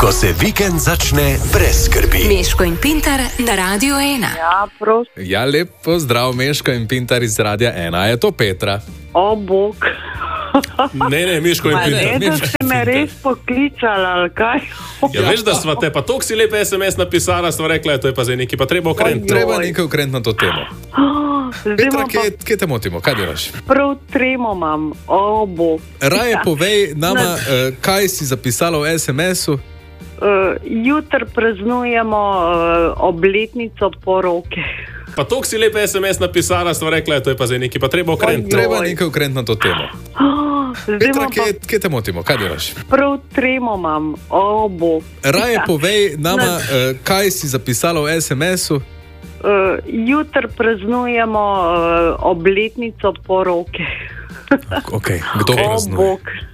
ko se vikend začne brez skrbi. Meško in Pintar na Radio 1. Ja, prosim. Ja, lep pozdrav, Meško in Pintar iz Radia 1. Je to Petra? O, Bog. Ne, Miško in Pintar. Ne, da ste me res poklicali, ali kaj? Ja, veš, da sva te pa toliko si lepe SMS napisala, sva rekla, to je pa zdaj nekaj, pa treba ukrenuti. Treba nekaj ukrenuti na to temo. Petra, kje te motimo? Kaj delaš? Prav tremo imam, o, Bog. Raje povej nama, kaj si zapisala v SMS-u. Jutri praznujemo obletnico poroke. Pa toliko si lepe SMS napisala, sva rekla, to je pa zdaj nekaj, pa treba ukrenuti. Treba nekaj ukrenuti na to temo. Petra, kje te motimo? Kaj delaš? Prav tremo imam, o, Bog. Raje povej nama, kaj si zapisala v SMS-u. Jutri praznujemo obletnico poroke. Okay. Kdo praznuje?